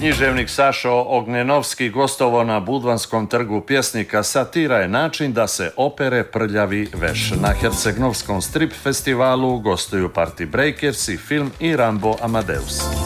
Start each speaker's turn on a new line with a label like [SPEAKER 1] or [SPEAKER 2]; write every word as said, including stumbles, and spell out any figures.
[SPEAKER 1] Književnik Sašo Ognjenovski gostovo na Budvanskom trgu pjesnika. Satira je način da se opere prljavi veš. Na Hercegnovskom strip festivalu gostuju Party Breakers i film i Rambo Amadeus.